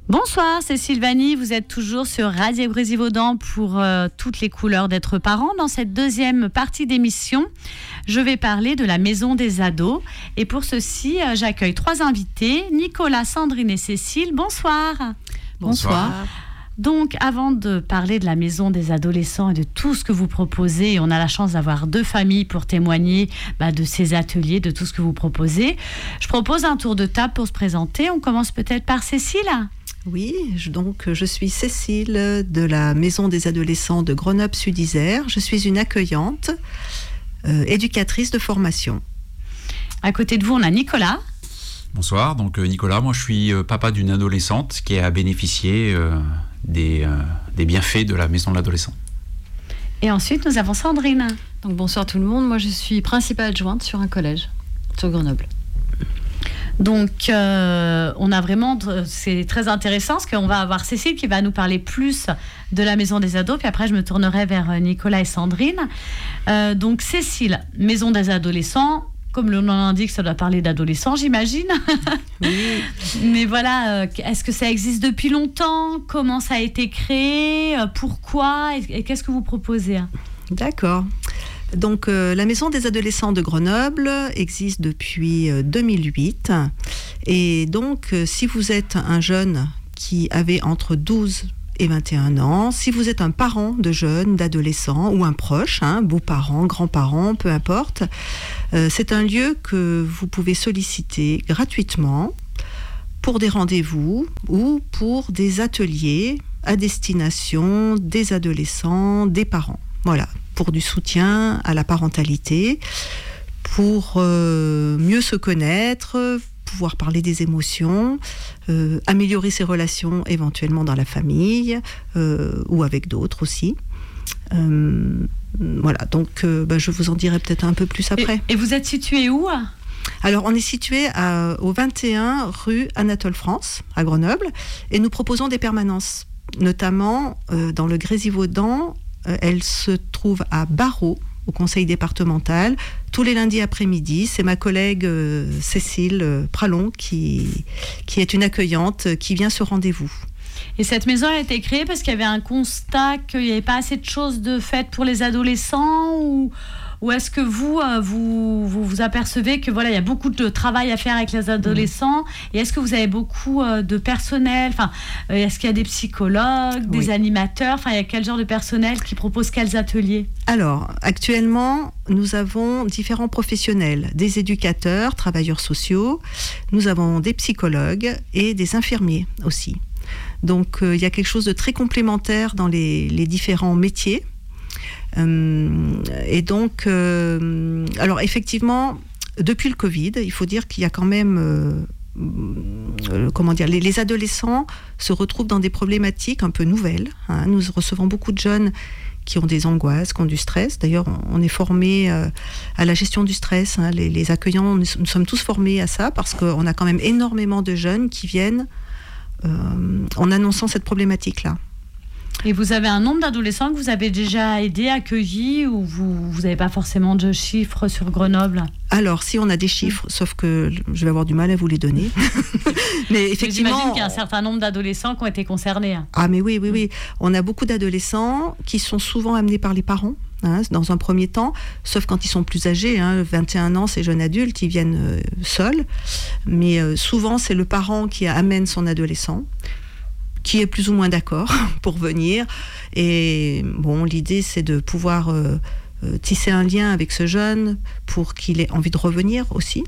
Bonsoir, c'est Sylvanie. Vous êtes toujours sur Radio Grésivaudan pour toutes les couleurs d'être parent. Dans cette deuxième partie d'émission, je vais parler de la maison des ados. Et pour ceci, j'accueille 3 invités, Nicolas, Sandrine et Cécile. Bonsoir. Bonsoir. Donc, avant de parler de la maison des adolescents et de tout ce que vous proposez, on a la chance d'avoir 2 familles pour témoigner de ces ateliers, de tout ce que vous proposez. Je propose un tour de table pour se présenter. On commence peut-être par Cécile. Oui, je suis Cécile de la Maison des adolescents de Grenoble-Sud-Isère. Je suis une accueillante, éducatrice de formation. À côté de vous, on a Nicolas. Bonsoir, donc Nicolas, moi je suis papa d'une adolescente qui a bénéficié des bienfaits de la Maison de l'adolescent. Et ensuite, nous avons Sandrine. Donc bonsoir tout le monde, moi je suis principale adjointe sur un collège, sur Grenoble. Donc, on a vraiment, c'est très intéressant parce qu'on va avoir Cécile qui va nous parler plus de la maison des ados, puis après je me tournerai vers Nicolas et Sandrine. Donc Cécile, maison des adolescents, comme le nom l'indique, ça doit parler d'adolescents, j'imagine. Oui. Mais voilà, est-ce que ça existe depuis longtemps ? Comment ça a été créé ? Pourquoi ? Et qu'est-ce que vous proposez ? D'accord. Donc, la Maison des adolescents de Grenoble existe depuis 2008. Et donc, si vous êtes un jeune qui avait entre 12 et 21 ans, si vous êtes un parent de jeunes, d'adolescents ou un proche, beaux-parents, grands-parents, peu importe, c'est un lieu que vous pouvez solliciter gratuitement pour des rendez-vous ou pour des ateliers à destination des adolescents, des parents. Voilà, pour du soutien à la parentalité, pour mieux se connaître, pouvoir parler des émotions, améliorer ses relations éventuellement dans la famille ou avec d'autres aussi. Voilà, donc je vous en dirai peut-être un peu plus après. Et vous êtes situé où ? Alors, on est situé au 21 rue Anatole France, à Grenoble, et nous proposons des permanences, notamment dans le Grésivaudan. Elle se trouve à Barrault, au conseil départemental, tous les lundis après-midi. C'est ma collègue Cécile Pralon qui est une accueillante qui vient sur rendez-vous. Et cette maison a été créée parce qu'il y avait un constat qu'il n'y avait pas assez de choses de faites pour les adolescents ou est-ce que vous apercevez que voilà, il y a beaucoup de travail à faire avec les adolescents et est-ce que vous avez beaucoup de personnel, est-ce qu'il y a des psychologues, des animateurs, il y a quel genre de personnel qui propose quels ateliers ? Alors, actuellement, nous avons différents professionnels, des éducateurs, travailleurs sociaux, nous avons des psychologues et des infirmiers aussi. Donc, il y a quelque chose de très complémentaire dans les différents métiers. Et donc, alors effectivement, depuis le Covid, il faut dire qu'il y a quand même, les adolescents se retrouvent dans des problématiques un peu nouvelles. Nous recevons beaucoup de jeunes qui ont des angoisses, qui ont du stress. D'ailleurs, on est formés à la gestion du stress. Les accueillants, nous sommes tous formés à ça parce qu'on a quand même énormément de jeunes qui viennent en annonçant cette problématique-là. Et vous avez un nombre d'adolescents que vous avez déjà aidés, accueillis, ou vous n'avez pas forcément de chiffres sur Grenoble ? Alors, si on a des chiffres, sauf que je vais avoir du mal à vous les donner. Mais effectivement, j'imagine qu'il y a un certain nombre d'adolescents qui ont été concernés. Ah mais oui. On a beaucoup d'adolescents qui sont souvent amenés par les parents, dans un premier temps, sauf quand ils sont plus âgés. 21 ans, c'est jeunes adultes, ils viennent seuls. Mais souvent, c'est le parent qui amène son adolescent, qui est plus ou moins d'accord pour venir. Et bon, l'idée, c'est de pouvoir tisser un lien avec ce jeune pour qu'il ait envie de revenir aussi.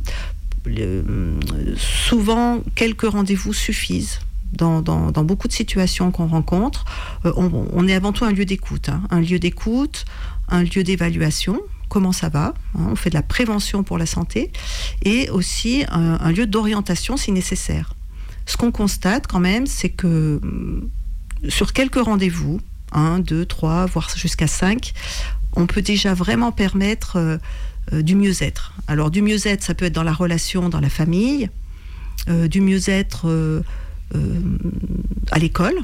Souvent, quelques rendez-vous suffisent. Dans beaucoup de situations qu'on rencontre, on est avant tout un lieu d'écoute. Un lieu d'écoute, un lieu d'évaluation. Comment ça va ? On fait de la prévention pour la santé. Et aussi un lieu d'orientation si nécessaire. Ce qu'on constate quand même, c'est que sur quelques rendez-vous, 1, 2, 3, voire jusqu'à 5, on peut déjà vraiment permettre du mieux-être. Alors du mieux-être, ça peut être dans la relation, dans la famille, du mieux-être à l'école,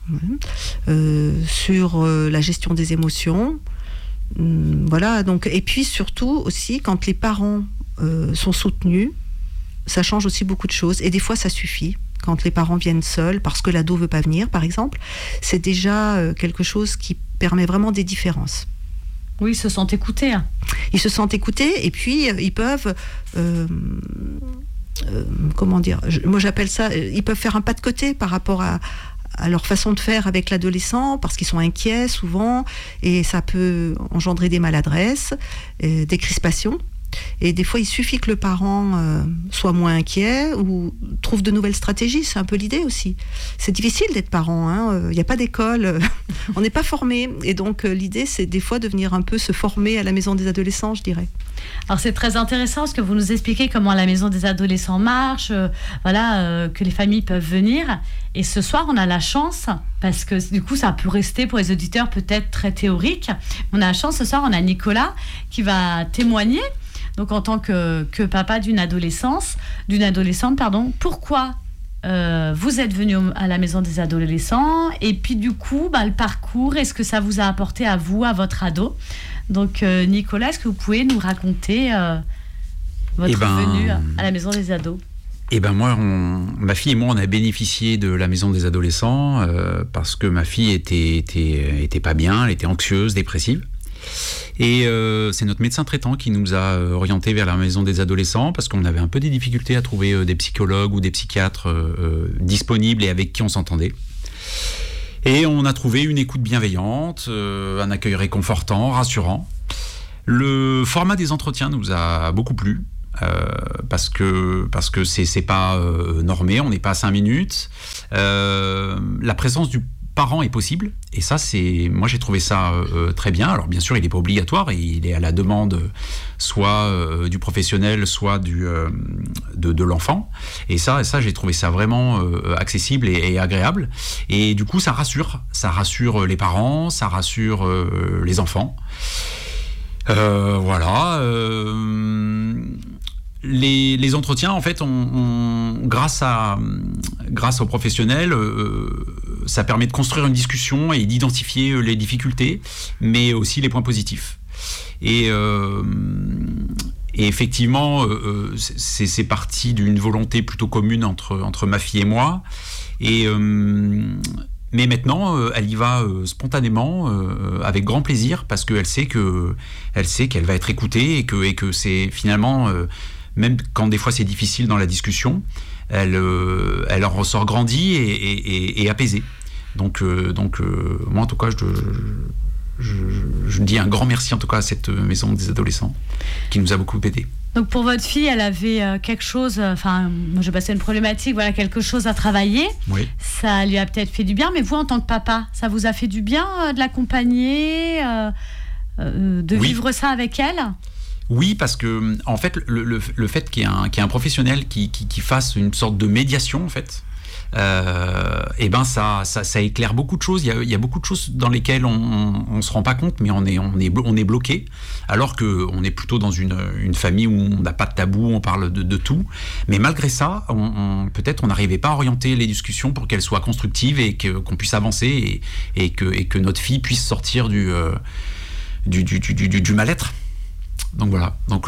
sur la gestion des émotions. Voilà, donc, et puis surtout aussi, quand les parents sont soutenus, ça change aussi beaucoup de choses. Et des fois, ça suffit. quand les parents viennent seuls parce que l'ado veut pas venir, par exemple, c'est déjà quelque chose qui permet vraiment des différences. Oui, ils se sentent écoutés. Ils se sentent écoutés et puis ils peuvent... comment dire, moi j'appelle ça, ils peuvent faire un pas de côté par rapport à leur façon de faire avec l'adolescent, parce qu'ils sont inquiets souvent, et ça peut engendrer des maladresses, des crispations. Et des fois, il suffit que le parent soit moins inquiet ou trouve de nouvelles stratégies. C'est un peu l'idée aussi. C'est difficile d'être parent. Il n'y a pas d'école. On n'est pas formé. Et donc, l'idée, c'est des fois de venir un peu se former à la maison des adolescents, je dirais. Alors, c'est très intéressant parce que vous nous expliquez comment la maison des adolescents marche, que les familles peuvent venir. Et ce soir, on a la chance, parce que du coup, ça peut rester pour les auditeurs peut-être très théorique. On a la chance, ce soir, on a Nicolas qui va témoigner. Donc, en tant que papa d'une adolescente, pourquoi vous êtes venu à la maison des adolescents, et puis du coup, le parcours, est-ce que ça vous a apporté à vous, à votre ado? Donc, Nicolas, est-ce que vous pouvez nous raconter votre venue à la maison des ados? Moi, ma fille et moi, on a bénéficié de la maison des adolescents parce que ma fille était pas bien, elle était anxieuse, dépressive. Et c'est notre médecin traitant qui nous a orientés vers la maison des adolescents parce qu'on avait un peu des difficultés à trouver des psychologues ou des psychiatres disponibles et avec qui on s'entendait. Et on a trouvé une écoute bienveillante, un accueil réconfortant, rassurant. Le format des entretiens nous a beaucoup plu. Parce que c'est pas normé, on n'est pas à 5 minutes. La présence du parent est possible, et ça, moi j'ai trouvé ça très bien. Alors bien sûr, il n'est pas obligatoire, et il est à la demande soit du professionnel, soit de l'enfant. Et ça j'ai trouvé ça vraiment accessible et agréable. Et du coup, ça rassure les parents, ça rassure les enfants. Voilà. Les entretiens, en fait, grâce aux professionnels, ça permet de construire une discussion et d'identifier les difficultés, mais aussi les points positifs. Et effectivement, c'est parti d'une volonté plutôt commune entre ma fille et moi. Mais maintenant, elle y va spontanément, avec grand plaisir, parce qu'elle sait qu'elle va être écoutée et que c'est finalement... même quand des fois c'est difficile dans la discussion, elle en ressort grandie et apaisée. Donc moi en tout cas, je dis un grand merci en tout cas à cette maison des adolescents qui nous a beaucoup aidés. Donc pour votre fille, elle avait quelque chose, moi je passais une problématique, quelque chose à travailler. Oui. Ça lui a peut-être fait du bien, mais vous en tant que papa, ça vous a fait du bien de l'accompagner, de vivre ça avec elle ? Oui, parce que en fait, le fait qu'il y ait un professionnel qui fasse une sorte de médiation, en fait, ça éclaire beaucoup de choses. Il y a beaucoup de choses dans lesquelles on se rend pas compte, mais on est bloqué, alors que on est plutôt dans une famille où on n'a pas de tabou, on parle de tout. Mais malgré ça, peut-être on n'arrivait pas à orienter les discussions pour qu'elles soient constructives et qu'on puisse avancer et que notre fille puisse sortir du mal-être. Donc voilà. Donc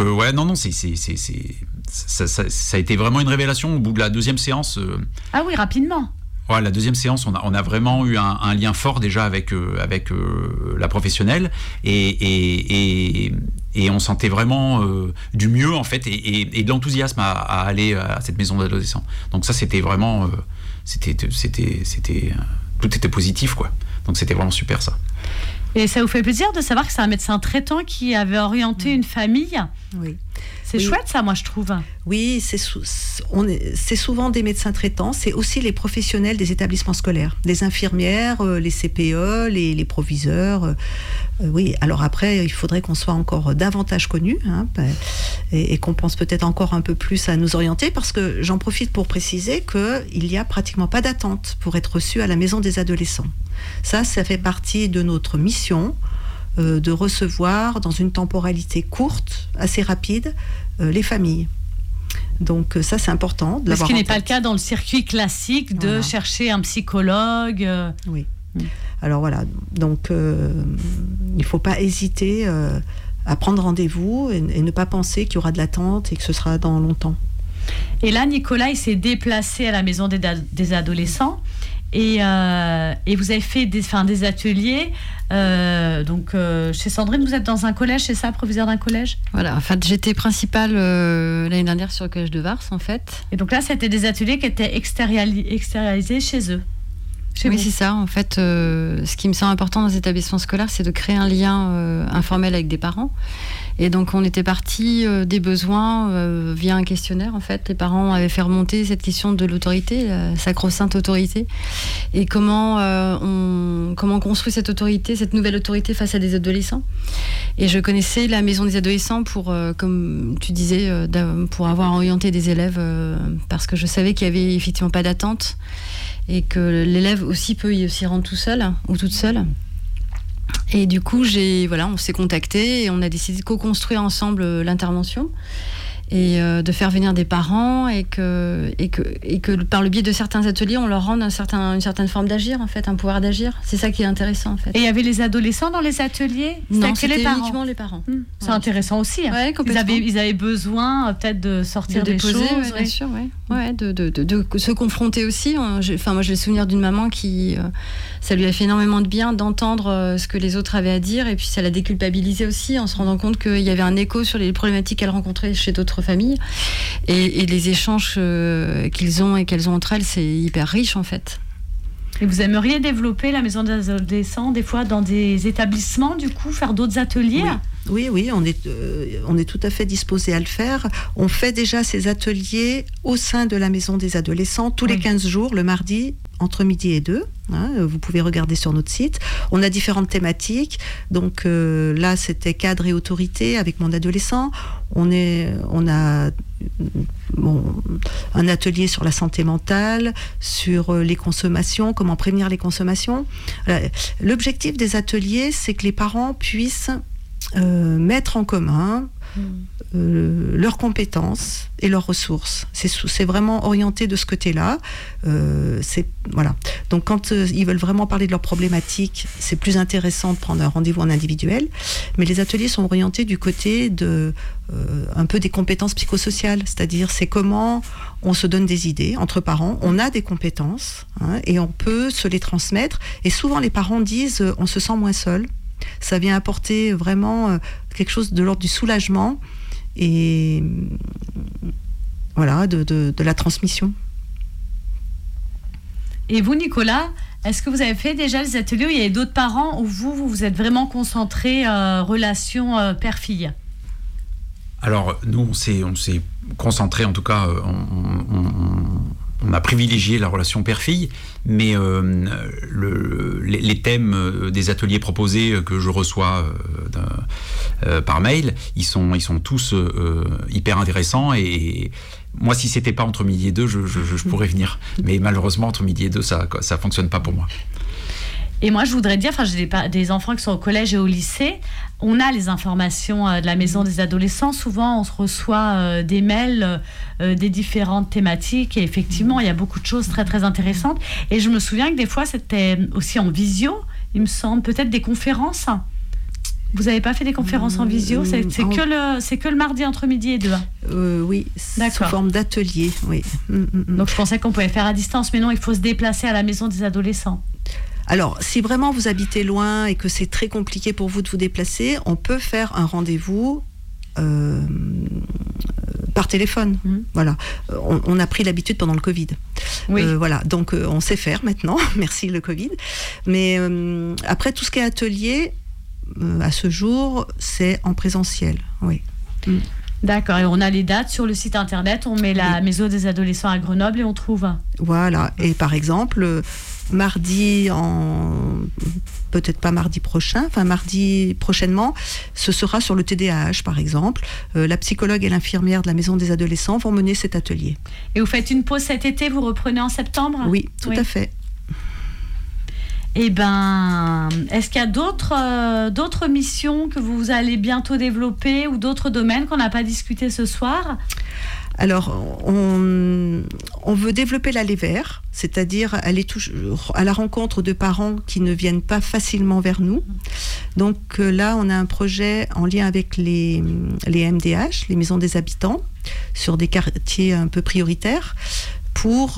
ça a été vraiment une révélation au bout de la deuxième séance. Ah oui, rapidement. Ouais, la deuxième séance, on a vraiment eu un lien fort déjà avec la professionnelle et on sentait vraiment du mieux en fait et de l'enthousiasme à aller à cette maison d'adolescents. Donc ça, c'était vraiment, tout était positif quoi. Donc c'était vraiment super ça. Et ça vous fait plaisir de savoir que c'est un médecin traitant qui avait orienté une famille? Oui. C'est chouette ça, moi je trouve. Oui, c'est souvent des médecins traitants, c'est aussi les professionnels des établissements scolaires, les infirmières, les CPE, les proviseurs. Oui, alors après, il faudrait qu'on soit encore davantage connus et qu'on pense peut-être encore un peu plus à nous orienter, parce que j'en profite pour préciser qu'il n'y a pratiquement pas d'attente pour être reçu à la maison des adolescents. Ça fait partie de notre mission, de recevoir dans une temporalité courte, assez rapide, les familles. Donc ça, c'est important de l'avoir. Ce qui n'est pas le cas dans le circuit classique de chercher un psychologue. Oui. Alors voilà, donc il ne faut pas hésiter à prendre rendez-vous et ne pas penser qu'il y aura de l'attente et que ce sera dans longtemps. Et là, Nicolas, il s'est déplacé à la maison des adolescents. Et vous avez fait des ateliers. Chez Sandrine, vous êtes dans un collège, c'est ça, proviseur d'un collège ? Voilà, en fait, j'étais principale l'année dernière sur le collège de Vars, en fait. Et donc là, c'était des ateliers qui étaient extériorisés chez eux. Oui, c'est ça. En fait, ce qui me semble important dans les établissements scolaires, c'est de créer un lien informel avec des parents. Et donc, on était parti des besoins via un questionnaire. En fait, les parents avaient fait remonter cette question de l'autorité, la sacro-sainte autorité, et comment on construit cette autorité, cette nouvelle autorité face à des adolescents. Et je connaissais la maison des adolescents pour, comme tu disais, pour avoir orienté des élèves, parce que je savais qu'il y avait effectivement pas d'attente. Et que l'élève aussi peut y s'y rendre tout seul ou toute seule. Et du coup, on s'est contactés et on a décidé de co-construire ensemble l'intervention et de faire venir des parents et que par le biais de certains ateliers, on leur rende une certaine forme d'agir, en fait, un pouvoir d'agir. C'est ça qui est intéressant, en fait. Et il y avait les adolescents dans les ateliers ? Non, c'était les parents. uniquement les parents. C'est intéressant aussi. Hein. Ouais, complètement. Ils avaient besoin peut-être de sortir des choses. Ouais, bien sûr, ouais. De se confronter aussi. Moi, j'ai le souvenir d'une maman qui, ça lui a fait énormément de bien d'entendre ce que les autres avaient à dire, et puis ça l'a déculpabilisée aussi en se rendant compte qu'il y avait un écho sur les problématiques qu'elle rencontrait chez d'autres familles. Et les échanges qu'ils ont et qu'elles ont entre elles, c'est hyper riche, en fait. Et vous aimeriez développer la maison des adolescents, des fois dans des établissements, du coup, faire d'autres ateliers ? Oui, on est tout à fait disposé à le faire. On fait déjà ces ateliers au sein de la maison des adolescents tous les 15 jours, le mardi, entre midi et 2. Vous pouvez regarder sur notre site. On a différentes thématiques. Donc là, c'était cadre et autorité avec mon adolescent. On a un atelier sur la santé mentale, sur les consommations, comment prévenir les consommations. L'objectif des ateliers, c'est que les parents puissent mettre en commun leurs compétences et leurs ressources. C'est vraiment orienté de ce côté-là. Voilà. Donc quand ils veulent vraiment parler de leurs problématiques, c'est plus intéressant de prendre un rendez-vous en individuel. Mais les ateliers sont orientés du côté de un peu des compétences psychosociales, c'est-à-dire c'est comment on se donne des idées entre parents. On a des compétences et on peut se les transmettre. Et souvent les parents disent on se sent moins seul. Ça vient apporter vraiment quelque chose de l'ordre du soulagement et voilà, de la transmission. Et vous, Nicolas, est-ce que vous avez fait déjà les ateliers où il y avait d'autres parents, où vous êtes vraiment concentré relation père-fille ? Alors, nous, on s'est concentré, en tout cas, on a privilégié la relation père-fille, mais les thèmes des ateliers proposés que je reçois par mail, ils sont tous hyper intéressants. Et moi, si c'était pas entre midi et 2, je pourrais venir. Mais malheureusement, entre midi et 2, ça fonctionne pas pour moi. Et moi, je voudrais dire, j'ai des enfants qui sont au collège et au lycée. On a les informations de la maison des adolescents. Souvent, on se reçoit des mails des différentes thématiques. Et effectivement, il y a beaucoup de choses très, très intéressantes. Et je me souviens que des fois, c'était aussi en visio, il me semble, peut-être des conférences. Vous n'avez pas fait des conférences en visio ? C'est que le mardi entre midi et 2. Oui, sous forme d'atelier. Oui. Donc, je pensais qu'on pouvait faire à distance. Mais non, il faut se déplacer à la maison des adolescents. Alors, si vraiment vous habitez loin et que c'est très compliqué pour vous de vous déplacer, on peut faire un rendez-vous par téléphone. Voilà. On a pris l'habitude pendant le Covid. Oui. Voilà. Donc, on sait faire maintenant. Merci le Covid. Mais après, tout ce qui est atelier, à ce jour, c'est en présentiel. Oui. D'accord. Et on a les dates sur le site internet. On met la maison des adolescents à Grenoble et on trouve. Voilà. Et par exemple, mardi, peut-être pas mardi prochain, enfin mardi prochainement, ce sera sur le TDAH par exemple. La psychologue et l'infirmière de la maison des adolescents vont mener cet atelier. Et vous faites une pause cet été, vous reprenez en septembre ? Oui, tout à fait. Eh bien, est-ce qu'il y a d'autres missions que vous allez bientôt développer ou d'autres domaines qu'on n'a pas discuté ce soir ? Alors, on veut développer l'aller vers, c'est-à-dire aller à la rencontre de parents qui ne viennent pas facilement vers nous. Donc là, on a un projet en lien avec les MDH, les maisons des habitants. sur des quartiers un peu prioritaires pour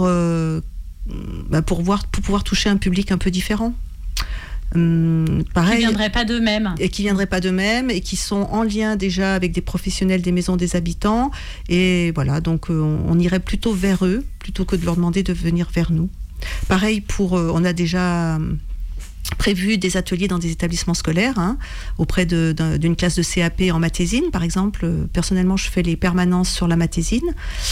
pouvoir toucher un public un peu différent. Pareil, qui ne viendraient pas d'eux-mêmes. Et qui ne viendraient pas d'eux-mêmes et qui sont en lien déjà avec des professionnels des maisons des habitants. Et voilà, donc on irait plutôt vers eux plutôt que de leur demander de venir vers nous. Pareil, on a déjà prévu des ateliers dans des établissements scolaires, auprès d'une classe de CAP en matésine, par exemple. Personnellement, je fais les permanences sur la matésine.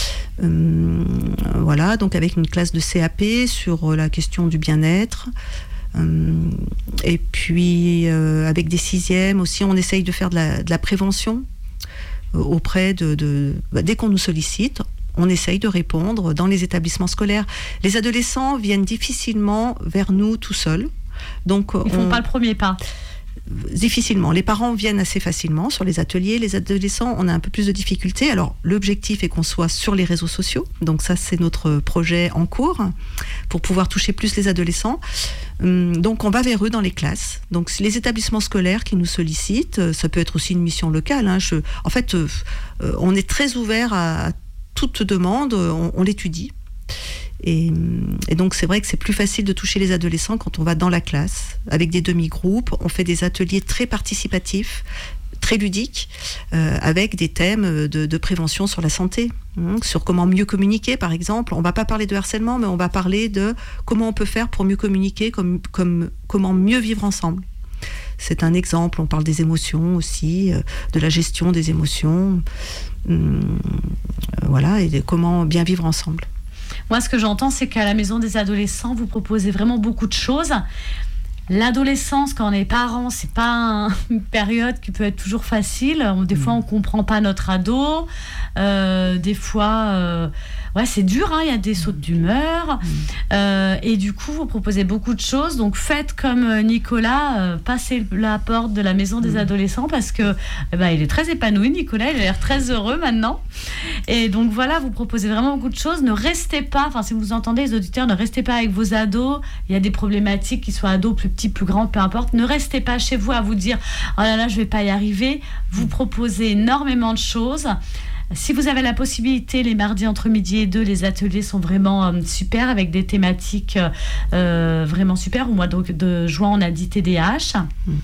Voilà, donc avec une classe de CAP sur la question du bien-être. Et puis, avec des sixièmes aussi, on essaye de faire de la prévention auprès dès qu'on nous sollicite. On essaye de répondre dans les établissements scolaires. Les adolescents viennent difficilement vers nous tout seuls. Donc, ils ne font pas le premier pas. Difficilement. Les parents viennent assez facilement sur les ateliers. Les adolescents, on a un peu plus de difficultés. Alors, l'objectif est qu'on soit sur les réseaux sociaux. Donc ça, c'est notre projet en cours pour pouvoir toucher plus les adolescents. Donc, on va vers eux dans les classes. Donc, les établissements scolaires qui nous sollicitent, ça peut être aussi une mission locale. En fait, on est très ouvert à toute demande. On l'étudie. Et donc c'est vrai que c'est plus facile de toucher les adolescents quand on va dans la classe avec des demi-groupes. On fait des ateliers très participatifs, très ludiques, avec des thèmes de prévention sur la santé, sur comment mieux communiquer par exemple. On ne va pas parler de harcèlement, mais on va parler de comment on peut faire pour mieux communiquer, comment mieux vivre ensemble. C'est un exemple. On parle des émotions aussi, de la gestion des émotions, voilà, et de comment bien vivre ensemble. Moi, ce que j'entends, c'est qu'à la Maison des Adolescents, vous proposez vraiment beaucoup de choses. L'adolescence, quand on est parent, c'est pas une période qui peut être toujours facile. Des fois, on comprend pas notre ado. Des fois, c'est dur. Il y a des sautes d'humeur. Et du coup, vous proposez beaucoup de choses. Donc, faites comme Nicolas, passez la porte de la Maison des Adolescents parce que il est très épanoui, Nicolas. Il a l'air très heureux maintenant. Et donc, voilà, vous proposez vraiment beaucoup de choses. Ne restez pas, si vous entendez les auditeurs, ne restez pas avec vos ados. Il y a des problématiques, qu'ils soient ados, plus petits, plus grands, peu importe. Ne restez pas chez vous à vous dire « Oh là là, je vais pas y arriver ». Vous proposez énormément de choses. Si vous avez la possibilité, les mardis entre midi et 2, les ateliers sont vraiment super, avec des thématiques vraiment super. Au mois de juin, on a dit TDAH.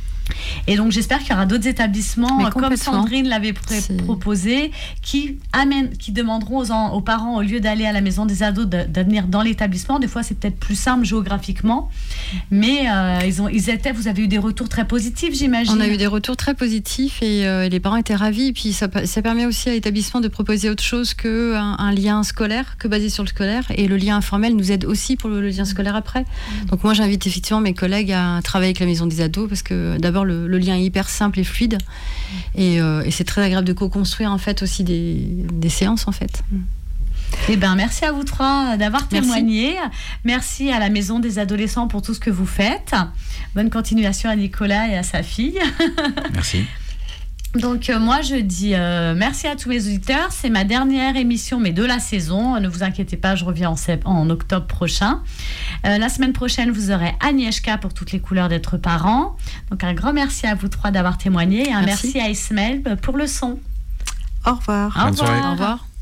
Et donc j'espère qu'il y aura d'autres établissements comme Sandrine l'avait proposé qui demanderont aux parents, au lieu d'aller à la maison des ados, de venir dans l'établissement. Des fois c'est peut-être plus simple géographiquement, mais vous avez eu des retours très positifs, j'imagine. On a eu des retours très positifs et les parents étaient ravis. Et puis ça permet aussi à l'établissement de proposer autre chose qu'un lien scolaire, que basé sur le scolaire, et le lien informel nous aide aussi pour le lien scolaire après. Donc moi j'invite effectivement mes collègues à travailler avec la maison des ados parce que d'abord le lien est hyper simple et fluide et c'est très agréable de co-construire en fait aussi des séances en fait. Merci à vous trois d'avoir témoigné. Merci à la Maison des Adolescents pour tout ce que vous faites. Bonne continuation à Nicolas et à sa fille. Merci. Donc moi je dis merci à tous mes auditeurs. C'est ma dernière émission mais de la saison. Ne vous inquiétez pas, je reviens en octobre prochain. La semaine prochaine vous aurez Agnieszka pour toutes les couleurs d'être parent. Donc un grand merci à vous trois d'avoir témoigné et un merci à Ismaël pour le son. Au revoir. Bonne soirée. Au revoir.